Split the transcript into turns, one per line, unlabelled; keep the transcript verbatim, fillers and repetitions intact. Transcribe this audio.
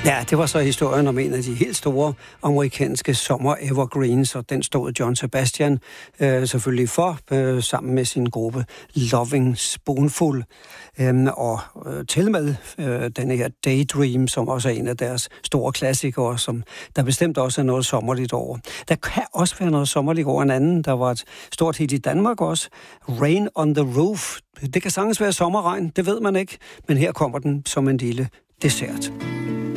Ja, det var så historien om en af de helt store amerikanske sommer-evergreens, og den stod John Sebastian øh, selvfølgelig for, øh, sammen med sin gruppe Loving Spoonful, øh, og øh, til med øh, denne her Daydream, som også er en af deres store klassikere, som der bestemt også er noget sommerligt over. Der kan også være noget sommerligt over en anden, der var et stort hit i Danmark også, Rain on the Roof. Det kan sagtens være sommerregn, det ved man ikke, men her kommer den som en lille dessert.